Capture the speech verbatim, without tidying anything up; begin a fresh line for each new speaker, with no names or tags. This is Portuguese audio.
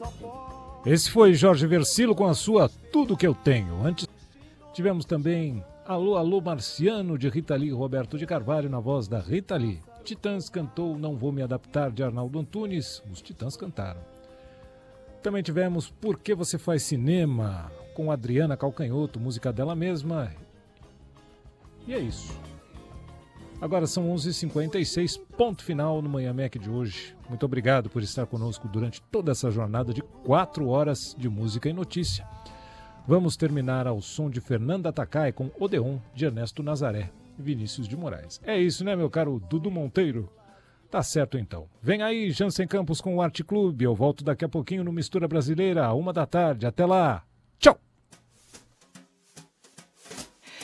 Esse foi Jorge Versilo com a sua Tudo Que Eu Tenho. Antes tivemos também Alô, Alô Marciano, de Rita Lee e Roberto de Carvalho, na voz da Rita Lee. Titãs cantou Não Vou Me Adaptar, de Arnaldo Antunes. Os Titãs cantaram. Também tivemos Por Que Você Faz Cinema, com Adriana Calcanhoto, música dela mesma. E é isso. Agora são onze e cinquenta e seis, ponto final no Manhã Mac de hoje. Muito obrigado por estar conosco durante toda essa jornada de quatro horas de música e notícia. Vamos terminar ao som de Fernanda Takai com Odeon, de Ernesto Nazaré e Vinícius de Moraes. É isso, né, meu caro Dudu Monteiro? Tá certo, então. Vem aí, Jansen Campos com o Arte Clube. Eu volto daqui a pouquinho no Mistura Brasileira, uma da tarde. Até lá!